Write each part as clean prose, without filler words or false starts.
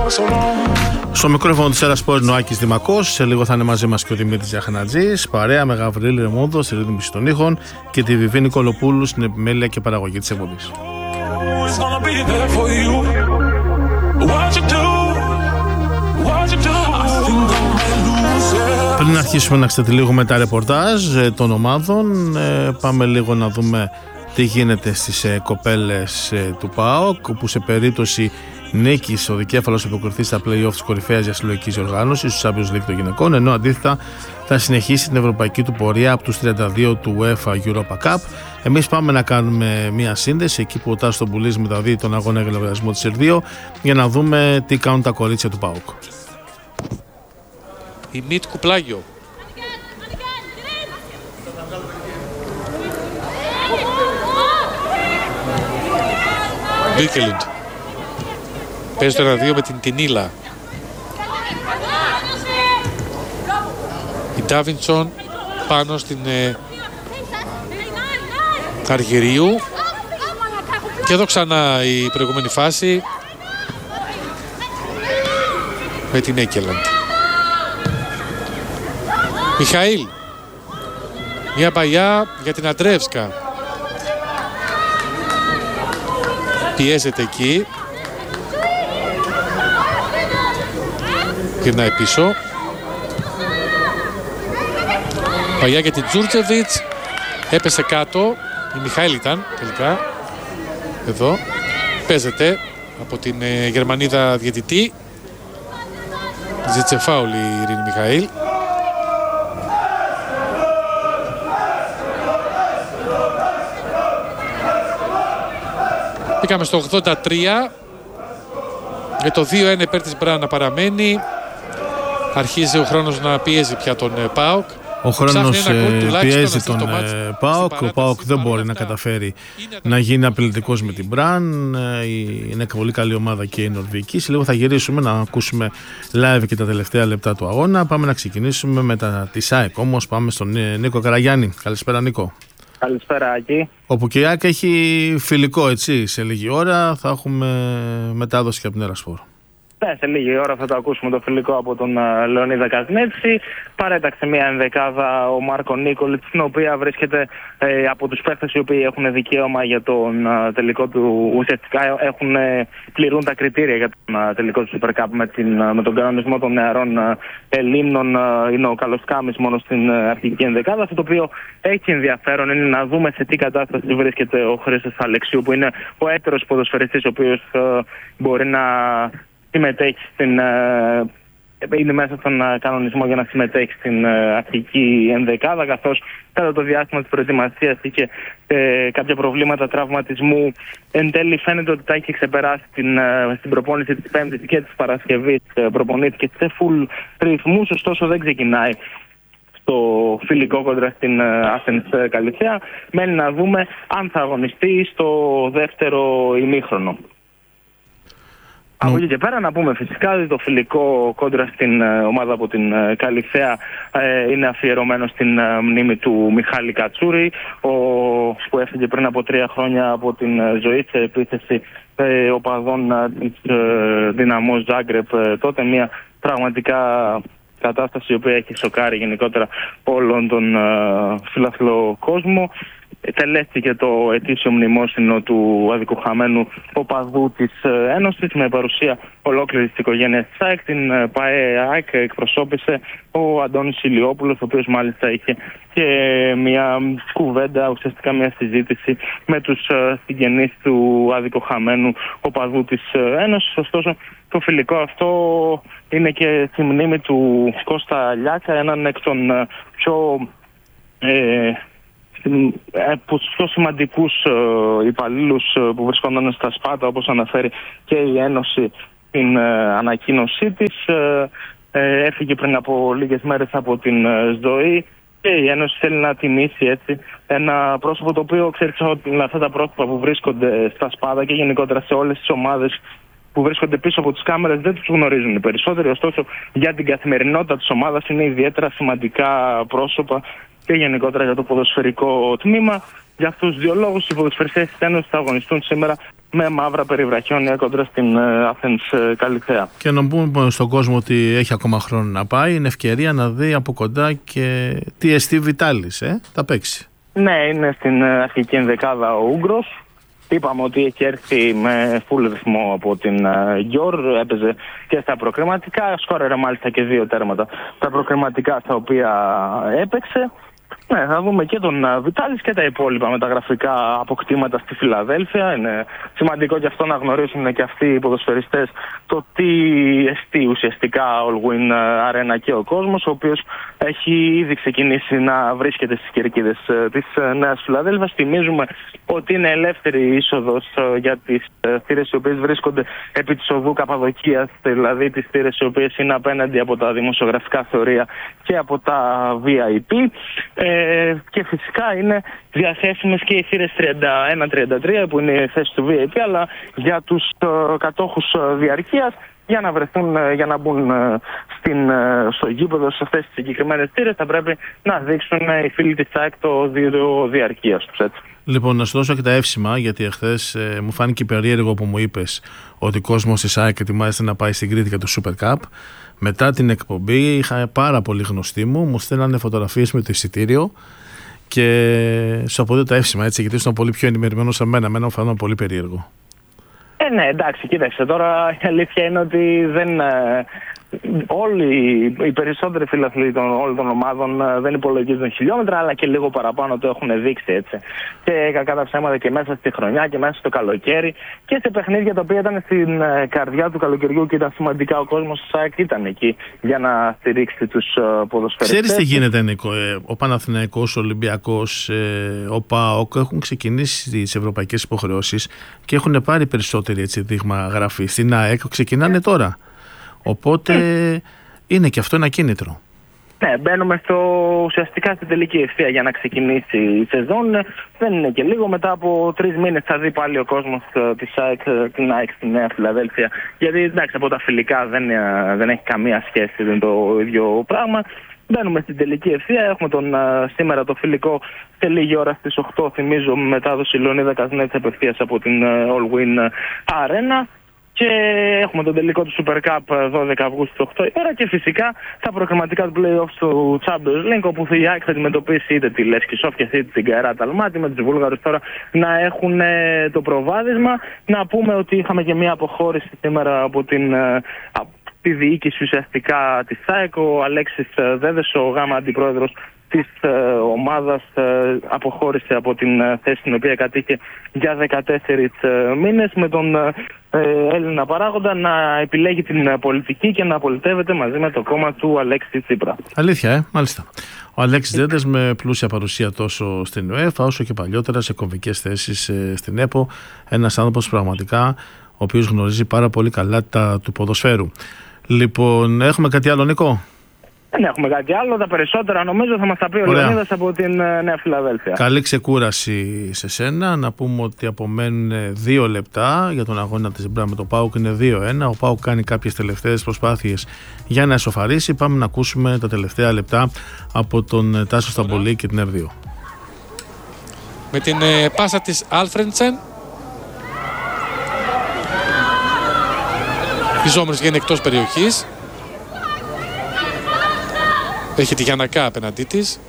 Στο μικρόφωνο της Έρα Sport, ο Άκης Δημακός. Σε λίγο θα είναι μαζί μας και ο Δημήτρης Γιαχνατζής. Παρέα με Γαβρίλη Ρεμούδο στη ρύθμιση των ήχων και τη Βιβί Νικολοπούλου στην επιμέλεια και παραγωγή της εκπομπής. Πριν αρχίσουμε να ξετυλίγουμε τα ρεπορτάζ των ομάδων, πάμε λίγο να δούμε τι γίνεται στις κοπέλες του ΠΑΟΚ, όπου σε περίπτωση νίκης ο δικέφαλος αποκριθεί στα play-off της κορυφαίας διασυλλογικής διοργάνωσης του Champions League των γυναικών, ενώ αντίθετα θα συνεχίσει την ευρωπαϊκή του πορεία από τους 32 του UEFA Europa Cup. Εμείς πάμε να κάνουμε μια σύνδεση εκεί που ο Τάσος τον Πουλής μεταδίδει τον αγώνα για λογαριασμό της Σερβίου για να δούμε τι κάνουν τα κορίτσια του ΠΑΟΚ. Η Μίτκου Πλάγιο. Βίκελουντ. Παίζει το 1-2 με την Τινίλα. Η Ντάβινσον πάνω στην Αργυρίου. Και εδώ ξανά η προηγούμενη φάση με την Έκελαντ. Μιχαήλ. Μια παλιά για την Αντρεύσκα. Πιέζεται εκεί. Γυρνάει πίσω. Παλιά για την Τζούρτζεβιτς. Έπεσε κάτω. Η Μιχαήλ ήταν τελικά. Εδώ. Παίζεται από την Γερμανίδα διαιτητή. Ζήτησε φάουλ η Ειρήνη Μιχαήλ. Πήγαμε στο 83. Για το 2-1 υπέρ της Μπραν να παραμένει. Αρχίζει ο χρόνος να πιέζει πια τον ΠΑΟΚ. Ο χρόνος πιέζει τον ΠΑΟΚ. Ο ΠΑΟΚ δεν μπορεί να καταφέρει να γίνει απειλητικός με την Μπραν. Είναι πολύ καλή ομάδα και η Νορβηγική. Σε λίγο θα γυρίσουμε να ακούσουμε live και τα τελευταία λεπτά του αγώνα. Πάμε να ξεκινήσουμε με τη ΑΕΚ. Όμως πάμε στον Νίκο Καραγιάννη. Καλησπέρα, Νίκο. Καλησπέρα, Άκη. Όπου και η ΑΕΚ έχει φιλικό, έτσι, σε λίγη ώρα θα έχουμε μετάδοση και από την Έρα Σπορ. Ναι, σε λίγη ώρα θα το ακούσουμε το φιλικό από τον Λεωνίδα Κασνέτση. Παρέταξε μια ενδεκάδα ο Μάρκο Νίκολιτς, στην οποία βρίσκεται από τους παίχτες οι οποίοι έχουν δικαίωμα για τον τελικό του. Ουσιαστικά πληρούν τα κριτήρια για τον τελικό του Super Cup με τον κανονισμό των νεαρών λίμνων. Είναι ο Καλοσκάμης μόνο στην αρχική ενδεκάδα. Αυτό το οποίο έχει ενδιαφέρον είναι να δούμε σε τι κατάσταση βρίσκεται ο Χρήστος Αλεξίου, που είναι ο έτερος ποδοσφαιριστής, ο οποίος μπορεί να συμμετέχει είναι μέσα στον κανονισμό για να συμμετέχει στην αρχική ενδεκάδα, καθώς κατά το διάστημα της προετοιμασίας είχε κάποια προβλήματα τραυματισμού. Εν τέλει φαίνεται ότι τα έχει ξεπεράσει στην προπόνηση της Πέμπτης και της Παρασκευής. Προπονήθηκε σε full ρυθμούς, ωστόσο δεν ξεκινάει στο φιλικό κόντρα στην Athens Καλυθέα. Μένει να δούμε αν θα αγωνιστεί στο δεύτερο ημίχρονο. Από εκεί και πέρα να πούμε φυσικά ότι το φιλικό κόντρα στην ομάδα από την Καλυθέα είναι αφιερωμένο στην μνήμη του Μιχάλη Κατσούρη, που έφυγε πριν από 3 χρόνια από την ζωή σε επίθεση οπαδών της Δυναμό Ζάγκρεπ. Τότε μια πραγματικά κατάσταση η οποία έχει σοκάρει γενικότερα όλον τον φιλαθλό κόσμο. Τελέστηκε το ετήσιο μνημόσυνο του αδικοχαμένου οπαδού της Ένωσης με παρουσία ολόκληρης της οικογένειας της ΑΕΚ. Την ΠΑΕ-ΑΕΚ εκπροσώπησε ο Αντώνης Ηλιόπουλος, ο οποίος μάλιστα είχε και μια κουβέντα, ουσιαστικά μια συζήτηση με τους συγγενείς του αδικοχαμένου οπαδού της Ένωσης. Ωστόσο, το φιλικό αυτό είναι και στη μνήμη του Κώστα Λιάκα, έναν εκ των πιο σημαντικούς υπαλλήλους που βρισκόταν στα Σπάτα, όπως αναφέρει και η Ένωση στην ανακοίνωσή της. Έφυγε πριν από λίγες μέρες από την ζωή και η Ένωση θέλει να τιμήσει έτσι ένα πρόσωπο το οποίο, ξέρεις, ότι αυτά τα πρόσωπα που βρίσκονται στα Σπάτα και γενικότερα σε όλες τις ομάδες που βρίσκονται πίσω από τις κάμερες δεν τους γνωρίζουν οι περισσότεροι. Ωστόσο, για την καθημερινότητα της ομάδας είναι ιδιαίτερα σημαντικά πρόσωπα και γενικότερα για το ποδοσφαιρικό τμήμα. Για αυτούς τους δύο λόγους οι ποδοσφαιριστές της Ένωσης θα αγωνιστούν σήμερα με μαύρα περιβραχιόνια κοντρά στην Athens Καλυθέα. Και να πούμε στον κόσμο ότι έχει ακόμα χρόνο να πάει, είναι ευκαιρία να δει από κοντά και τι εστί Βιτάλης, θα παίξει. Ναι, είναι στην αρχική ενδεκάδα ο Ούγγρος. Είπαμε ότι έχει έρθει με full ρυθμό από την Γιόρ, έπαιζε και στα προκριματικά, σκόρερε μάλιστα και 2 τέρματα στα προκριματικά στα οποία έπαιξε. Ναι, θα δούμε και τον Βιτάλης και τα υπόλοιπα μεταγραφικά αποκτήματα στη Φιλαδέλφια. Είναι σημαντικό και αυτό να γνωρίσουν και αυτοί οι ποδοσφαιριστές το τι εστί ουσιαστικά All Win Arena και ο κόσμος, ο οποίος έχει ήδη ξεκινήσει να βρίσκεται στις κερκίδες της Νέας Φιλαδέλφιας. Θυμίζουμε ότι είναι ελεύθερη η είσοδος για τις θύρες οι οποίες βρίσκονται επί της οδού Καπαδοκίας, δηλαδή τις θύρες οι οποίες είναι απέναντι από τα δημοσιογραφικά θεωρία και από τα VIP. Και φυσικά είναι διαθέσιμες και οι θύρες 31-33 που είναι η θέση του VIP, αλλά για τους κατόχους διαρκείας για να βρεθούν, για να μπουν στο γήπεδο σε αυτές τις συγκεκριμένες θύρες θα πρέπει να δείξουν οι φίλοι της ΑΕΚ το διαρκείας τους, έτσι. Λοιπόν, να σου δώσω και τα εύσημα, γιατί εχθές μου φάνηκε περίεργο που μου είπες ότι ο κόσμος της ΑΕΚ ετοιμάζεται να πάει στην Κρήτη για το Super Cup. Μετά την εκπομπή είχα πάρα πολύ γνωστοί μου στέλνανε φωτογραφίες με το εισιτήριο και σου αποδίδω τα εύσημα, έτσι, γιατί ήσουν πολύ πιο ενημερωμένος σε μένα. Εμένα μου φαίνονταν πολύ περίεργο. Ναι, εντάξει, κοίταξε. Τώρα η αλήθεια είναι ότι όλοι οι περισσότεροι φιλαθλοί όλων των ομάδων δεν υπολογίζουν χιλιόμετρα, αλλά και λίγο παραπάνω το έχουν δείξει, έτσι. Και κακά τα ψέματα και μέσα στη χρονιά και μέσα στο καλοκαίρι και σε παιχνίδια τα οποία ήταν στην καρδιά του καλοκαιριού και ήταν σημαντικά. Ο κόσμος της ΑΕΚ ήταν εκεί για να στηρίξει τους ποδοσφαιριστές. Ξέρεις τι γίνεται, Νίκο? Ο Παναθηναϊκός, ο Ολυμπιακός, ο ΠΑΟΚ έχουν ξεκινήσει τις ευρωπαϊκές υποχρεώσεις και έχουν πάρει περισσότερη, έτσι, δείγμα γραφή. Στην ΑΕΚ ξεκινάνε τώρα. Οπότε είναι και αυτό ένα κίνητρο. Ναι, μπαίνουμε ουσιαστικά στην τελική ευθεία για να ξεκινήσει η σεζόν. Δεν είναι και λίγο. Μετά από 3 μήνες θα δει πάλι ο κόσμος της ΑΕΚ, την ΑΕΚ στη Νέα Φιλαδέλφια. Γιατί εντάξει, από τα φιλικά δεν έχει καμία σχέση, δεν είναι το ίδιο πράγμα. Μπαίνουμε στην τελική ευθεία. Έχουμε σήμερα το φιλικό σε λίγη ώρα στις 8. Θυμίζω μετάδοση Λεωνίδα Καζνέτση απευθείας από την All Win Arena. Και έχουμε τον τελικό του Super Cup 12 Αυγούστου 8 η ώρα και φυσικά τα προκριματικά του play-offs του Champions League, όπου η ΑΕΚ θα αντιμετωπίσει είτε τη Λεύσκη Σόφια είτε την Καϊράτ Αλμάτι, με τους Βούλγαρους τώρα να έχουν το προβάδισμα. Να πούμε ότι είχαμε και μια αποχώρηση σήμερα από τη διοίκηση ουσιαστικά της ΑΕΚ. Ο Αλέξης Δέδες, ο γάμα αντιπρόεδρος της ομάδας, αποχώρησε από την θέση την οποία κατήχε για 14 μήνες, με τον Έλληνα παράγοντα να επιλέγει την πολιτική και να πολιτεύεται μαζί με το κόμμα του Αλέξη Τσίπρα. Αλήθεια, μάλιστα. Ο Αλέξης Δέντες με πλούσια παρουσία τόσο στην UEFA όσο και παλιότερα σε κομβικές θέσεις στην ΕΠΟ. Ένας άνθρωπος πραγματικά ο οποίος γνωρίζει πάρα πολύ καλά του ποδοσφαίρου. Λοιπόν, έχουμε κάτι άλλο, Νίκο? Δεν έχουμε κάτι άλλο. Τα περισσότερα νομίζω θα μας τα πει ο Λεωνίδας από την Νέα Φιλαδέλφια. Καλή ξεκούραση σε σένα. Να πούμε ότι απομένουν 2 λεπτά για τον αγώνα της Μπρά με το ΠΑΟΚ. Είναι 2-1. Ο ΠΑΟΚ κάνει κάποιες τελευταίες προσπάθειες για να εσωφαρίσει. Πάμε να ακούσουμε τα τελευταία λεπτά από τον Τάσο Σταμπολή και την Ερ2. Με την πάσα της Άλφρεντσεν. Η Ζόμρης βγαίνει εκτός περιοχής. Έχει τη Γιαννακά απέναντί της.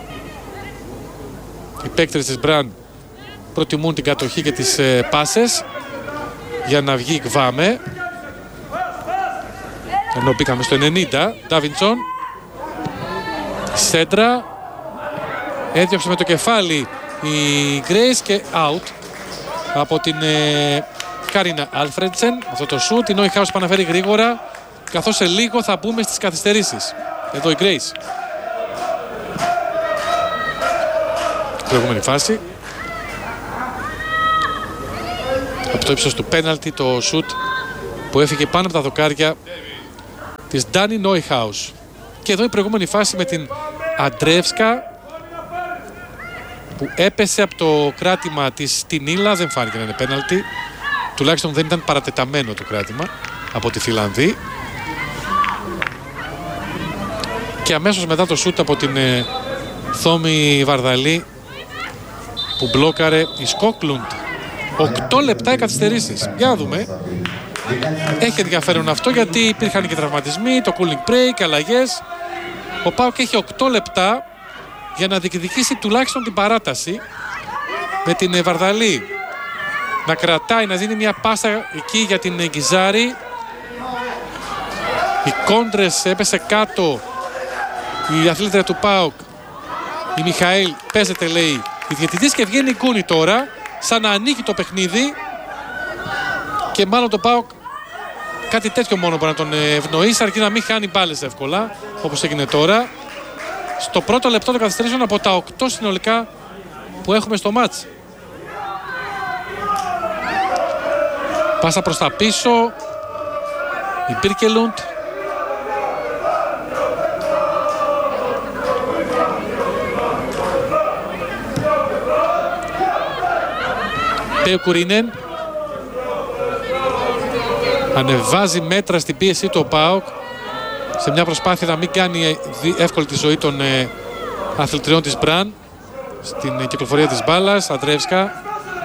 Οι παίκτες της Μπραν προτιμούν την κατοχή και τις πάσες για να βγει Κβάμε. Ενώ μπήκαμε στο 90. Ντάβιντσον. Σέντρα. Έδιωξε με το κεφάλι η Γκρέις και out από την Κάρινα Άλφρεντσεν. Αυτό το σουτ. Η Νόιχαους επαναφέρει γρήγορα, καθώς σε λίγο θα μπούμε στις καθυστερήσεις. Εδώ η Grace. Προηγούμενη φάση. Από το ύψος του πέναλτι το σουτ που έφυγε πάνω από τα δοκάρια της Ντάνι Νόιχαους. Και εδώ η προηγούμενη φάση με την Αντρεύσκα που έπεσε από το κράτημα της στην Ήλα. Δεν φάνηκε να είναι πέναλτι. Τουλάχιστον δεν ήταν παρατεταμένο το κράτημα από τη Φιλανδή. Και αμέσως μετά το σούτ από την Θόμη Βαρδαλή που μπλόκαρε η Σκόκλουντ. 8 λεπτά οι καθυστερήσεις. Για να δούμε. Έχει ενδιαφέρον αυτό γιατί υπήρχαν και τραυματισμοί, το cooling break, αλλαγές. Ο ΠΑΟΚ έχει 8 λεπτά για να διεκδικήσει τουλάχιστον την παράταση, με την Βαρδαλή να κρατάει, να δίνει μια πάσα εκεί για την Γκιζάρη. Οι κόντρες, έπεσε κάτω η αθλήτρια του ΠΑΟΚ, η Μιχαήλ, παίζεται λέει η διαιτητής και βγαίνει η Κούνη τώρα, σαν να ανοίγει το παιχνίδι και μάλλον το ΠΑΟΚ κάτι τέτοιο μόνο μπορεί να τον ευνοήσει, αρκεί να μην χάνει μπάλες εύκολα, όπως έγινε τώρα. Στο πρώτο λεπτό των καθυστερήσεων από τα 8 συνολικά που έχουμε στο μάτς. Πάσα προς τα πίσω, η Μπίρκελουντ. Τέο Κουρίνεν ανεβάζει μέτρα στην πίεση του ΠΑΟΚ σε μια προσπάθεια να μην κάνει εύκολη τη ζωή των αθλητριών της Μπραν στην κυκλοφορία της μπάλας. Αντρεύσκα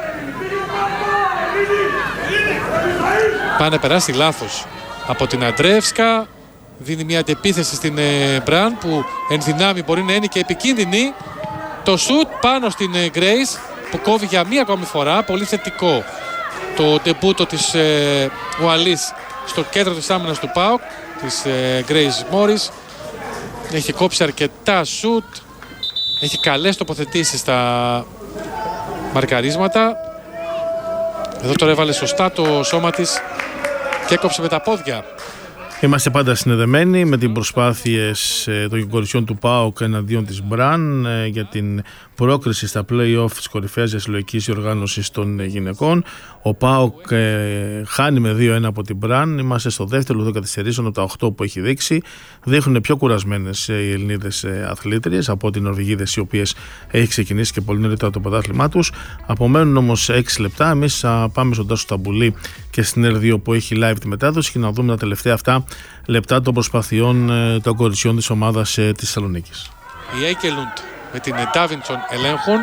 πάνε περάσει λάθος από την Αντρεύσκα, δίνει μια αντεπίθεση στην Μπραν που εν δυνάμει μπορεί να είναι και επικίνδυνη. Το σουτ πάνω στην Grace που κόβει για μία ακόμη φορά, πολύ θετικό το ντεμπούτο της Ουαλής στο κέντρο της άμυνας του ΠΑΟΚ, της Grace Morris. Έχει κόψει αρκετά σουτ, έχει καλές τοποθετήσεις στα μαρκαρίσματα. Εδώ τώρα έβαλε σωστά το σώμα της και έκοψε με τα πόδια. Είμαστε πάντα συνδεδεμένοι με τις προσπάθειες των κορισιών του ΠΑΟΚ εναντίον της Μπραν για την πρόκριση στα play-off της κορυφαίας διασυλλογικής διοργάνωσης των γυναικών. Ο ΠΑΟΚ χάνει με 2-1 από την Μπραν. Είμαστε στο δεύτερο λεπτό καθυστερήσεων από τα 8 που έχει δείξει. Δείχνουν πιο κουρασμένες οι Ελληνίδες αθλήτριες από την Νορβηγίδες, οι οποίες έχει ξεκινήσει και πολύ νωρίτερα το πρωτάθλημά τους. Απομένουν όμως 6 λεπτά. Εμείς θα πάμε στον Τάσο Ταμπουλή και στην L2 που έχει live τη μετάδοση και να δούμε τα τελευταία αυτά λεπτά των προσπαθειών των κοριτσιών της ομάδας της Θεσσαλονίκης. Η Έικελουντ με την Ντάβιντσον ελέγχουν.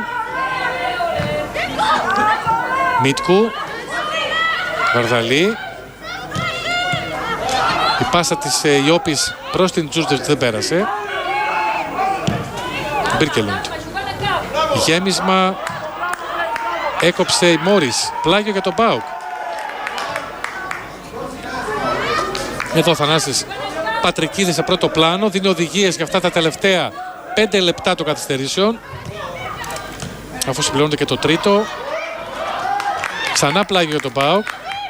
Μίτκου, Βαρδαλή. Η πάσα της Ιώπης προς την Τζούρτζεβιτ δεν πέρασε. Μπίρκελουντ. Γέμισμα, έκοψε η Μόρις. Πλάγιο για τον ΠΑΟΚ. Εδώ ο Θανάσης Πατρικίδης σε πρώτο πλάνο, δίνει οδηγίες για αυτά τα τελευταία 5 λεπτά των καθυστερήσεων, αφού συμπληρώνεται και το τρίτο. Ξανά πλάγιο για τον ΠΑΟΚ.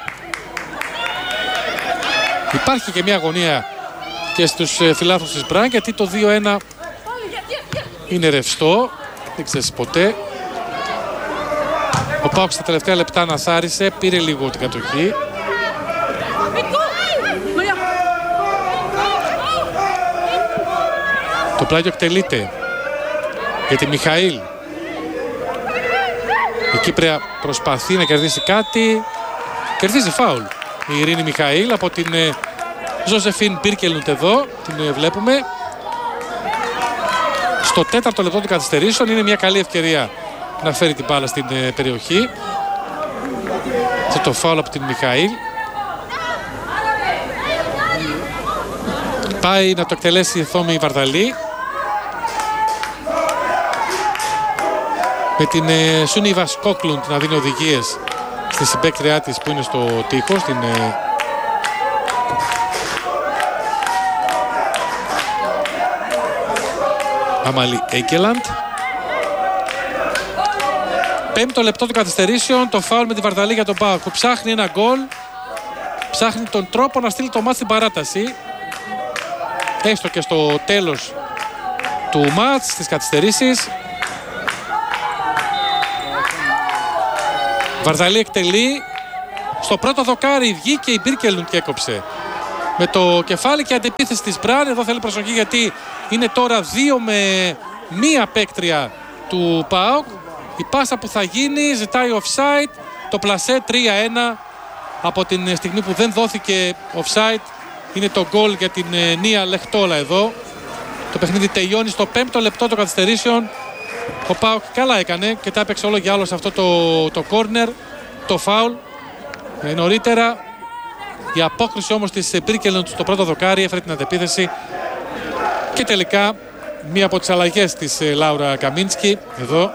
Υπάρχει και μια αγωνία και στους φιλάθλους της Μπραν, γιατί το 2-1 είναι ρευστό, δεν ξέρεις ποτέ. Ο ΠΑΟΚ στα τελευταία λεπτά ανασάρισε, πήρε λίγο την κατοχή. Το πλάγιο εκτελείται για τη Μιχαήλ. Η Κύπρια προσπαθεί να κερδίσει κάτι. Κερδίζει φάουλ η Ειρήνη Μιχαήλ από την Ζωζεφίν Μπίρκελουντ. Εδώ την βλέπουμε. Στο τέταρτο λεπτό των καθυστερήσεων είναι μια καλή ευκαιρία να φέρει την μπάλα στην περιοχή. Αυτό το φάουλ από την Μιχαήλ. Πάει να το εκτελέσει η Θόμη Βαρδαλή. Με την Σούνιβα Σκόκλουντ να δίνει οδηγίες στη συμπαίκτριά της που είναι στο τείχος, την Αμαλή Έικελαντ. Πέμπτο λεπτό των καθυστερήσεων, το φάουλ με τη Βαρδαλή για τον ΠΑΟΚ που ψάχνει ένα γκολ, ψάχνει τον τρόπο να στείλει το μάτς στην παράταση, έστω και στο τέλος του μάτς, στις καθυστερήσεις. Βαρδαλή εκτελεί. Στο πρώτο δοκάρι βγήκε η Μπίρκελουντ και έκοψε με το κεφάλι και αντεπίθεση της Μπραν. Εδώ θέλει προσοχή γιατί είναι τώρα 2 με 1 παίκτρια του ΠΑΟΚ. Η πάσα που θα γίνει ζητάει offside. Το πλασέ 3-1 από την στιγμή που δεν δόθηκε offside. Είναι το γκολ για την Νία Λεχτόλα εδώ. Το παιχνίδι τελειώνει στο 5ο λεπτό των καθυστερήσεων. Ο ΠΑΟΚ καλά έκανε και τα έπαιξε όλο για άλλο σε αυτό το corner. το φάουλ νωρίτερα. Η απόκριση όμως της Birkelund στο πρώτο δοκάρι έφερε την αντεπίθεση και τελικά μία από τις αλλαγές της Λάουρα Καμίνσκι εδώ.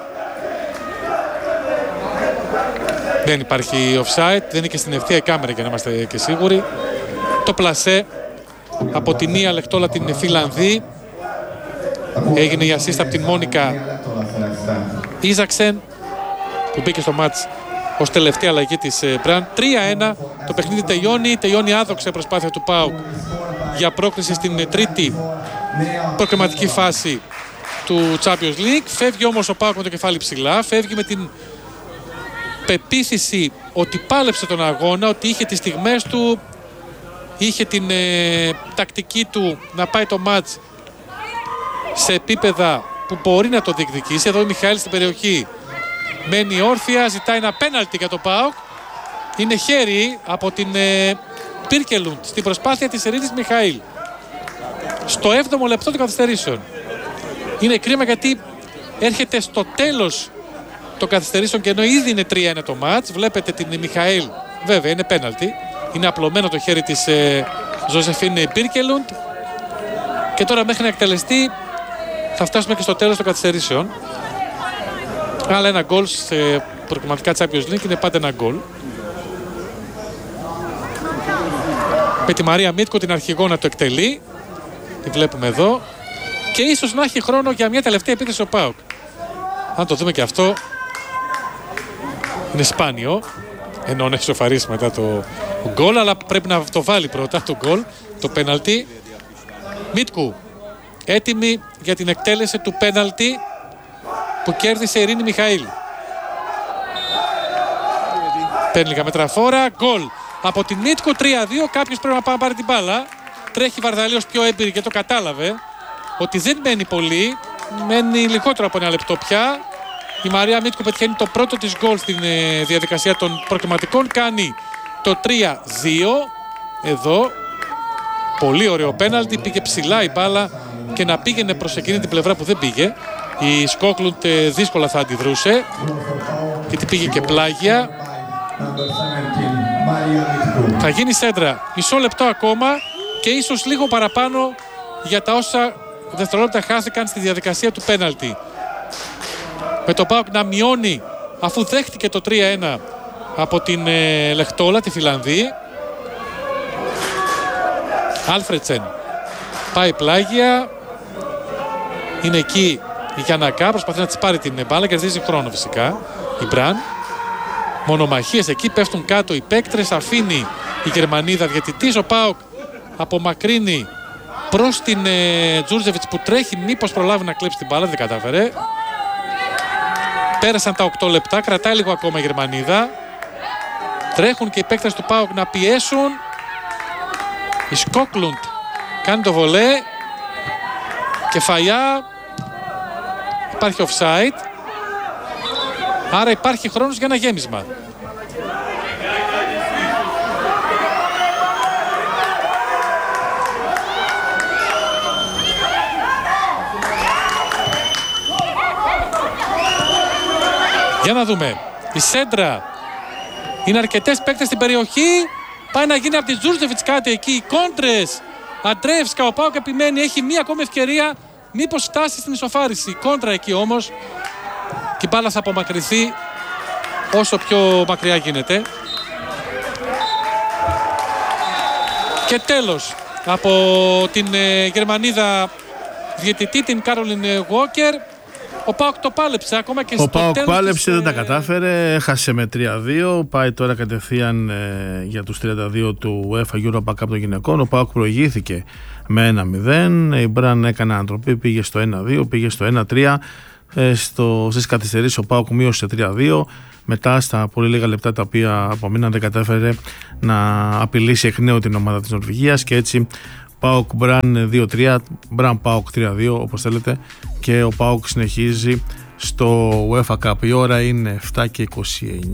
Δεν υπάρχει offside, δεν είναι και στην ευθεία η κάμερα για να είμαστε και σίγουροι. Το πλασέ από την Νία Λεχτόλα την Φιλανδή. Έγινε η assist από την Μόνικα Ίζαξεν που μπήκε στο μάτς ως τελευταία αλλαγή της Μπραν. 3-1 το παιχνίδι τελειώνει άδοξα προσπάθεια του ΠΑΟΚ για πρόκριση στην τρίτη προκριματική φάση του Champions League. Φεύγει όμως ο ΠΑΟΚ με το κεφάλι ψηλά, φεύγει με την πεποίθηση ότι πάλεψε τον αγώνα, ότι είχε τις στιγμές του, είχε την τακτική του να πάει το μάτς σε επίπεδα που μπορεί να το διεκδικήσει. Εδώ η Μιχαήλ στην περιοχή μένει όρθια, ζητάει ένα πέναλτι για το ΠΑΟΚ. Είναι χέρι από την Birkelund στην προσπάθεια της Ειρήνης Μιχαήλ στο 7ο λεπτό των καθυστερήσεων. Είναι κρίμα γιατί έρχεται στο τέλος των καθυστερήσεων και ενώ ήδη είναι 3-1 το μάτς. Βλέπετε την Μιχαήλ, βέβαια είναι πέναλτι, είναι απλωμένο το χέρι της Ζωζεφίν Birkelund και τώρα μέχρι να εκτελεστεί θα φτάσουμε και στο τέλος των καθυστερήσεων. Αλλά ένα γκολ σε προκριματικά Champions League είναι πάντα ένα γκολ. Με τη Μαρία Μίτκο την αρχηγό να το εκτελεί. Τη βλέπουμε εδώ. Και ίσως να έχει χρόνο για μια τελευταία επίθεση ο ΠΑΟΚ. Αν το δούμε και αυτό, είναι σπάνιο. Ενώ να έχει σοφαρίσει μετά το γκολ, αλλά πρέπει να το βάλει πρώτα το γκολ, το πέναλτι. Μίτκου έτοιμη για την εκτέλεση του πέναλτι που κέρδισε η Ειρήνη Μιχαήλ. Παίρνει λίγα μέτρα φόρα, γκολ από την Μίτκου, 3-2. Κάποιος πρέπει να πάει να πάρει την μπάλα. Τρέχει Βαρδαλίος πιο έμπειρη και το κατάλαβε ότι δεν μένει πολύ, μένει λιγότερο από ένα λεπτό πια. Η Μαρία Μίτκου πετυχαίνει το πρώτο της γκολ στην διαδικασία των προκριματικών, κάνει το 3-2 εδώ. Πολύ ωραίο πέναλτι, πήγε ψηλά η μπάλα και να πήγαινε προς εκείνη την πλευρά που δεν πήγε. Η Σκόκλουντ δύσκολα θα αντιδρούσε γιατί πήγε και πλάγια. Θα γίνει σέντρα, μισό λεπτό ακόμα και ίσως λίγο παραπάνω για τα όσα δευτερόλεπτα χάθηκαν στη διαδικασία του πέναλτι. Με το ΠΑΟΚ να μειώνει αφού δέχτηκε το 3-1 από την Λεχτόλα, τη Φιλανδή. Άλφρετσεν πάει πλάγια, είναι εκεί η Γιαννακά, προσπαθεί να της πάρει την μπάλα, κερδίζει χρόνο φυσικά η Μπραν. Μονομαχίες εκεί, πέφτουν κάτω οι παίκτρες, αφήνει η Γερμανίδα διαιτητής. Ο ΠΑΟΚ απομακρύνει προς την Τζούρζεβιτς που τρέχει μήπως προλάβει να κλέψει την μπάλα, δεν κατάφερε. Πέρασαν τα 8 λεπτά, κρατάει λίγο ακόμα η Γερμανίδα. Τρέχουν και οι παίκτες του ΠΑΟΚ να πιέσουν. Η Σκόκλουντ κάνει το βολέ. Κεφαλιά. Υπάρχει offside. Άρα υπάρχει χρόνος για ένα γέμισμα. Για να δούμε. Η σέντρα. Είναι αρκετές παίκτες στην περιοχή. Πάει να γίνει από τη Τζούρζεβιτς κάτι εκεί. Οι κόντρες. Αντρέευσκα, ο ΠΑΟΚ επιμένει. Έχει μία ακόμη ευκαιρία. Μήπως φτάσει στην ισοφάριση. Η κόντρα εκεί όμως. Και η μπάλα θα απομακρυνθεί όσο πιο μακριά γίνεται. Και τέλος από την Γερμανίδα διαιτητή, την Κάρολιν Γουόκερ. Ο ΠΑΟΚ το πάλεψε ακόμα και στο τέλος. Ο ΠΑΟΚ πάλεψε, δεν τα κατάφερε, έχασε με 3-2. Πάει τώρα κατευθείαν για τους 32 του UEFA Europa Cup των γυναικών. Ο ΠΑΟΚ προηγήθηκε με 1-0. Η Μπραν έκανε ανατροπή, πήγε στο 1-2, πήγε στο 1-3. Στις καθυστερήσεις ο ΠΑΟΚ μείωσε 3-2. Μετά στα πολύ λίγα λεπτά τα οποία απομείναν δεν κατάφερε να απειλήσει εκ νέου την ομάδα της Νορβηγίας και έτσι ΠΑΟΚ Μπραν 2-3, Μπραν ΠΑΟΚ 3-2 όπως θέλετε και ο ΠΑΟΚ συνεχίζει στο UEFA Cup. Η ώρα είναι 7:29.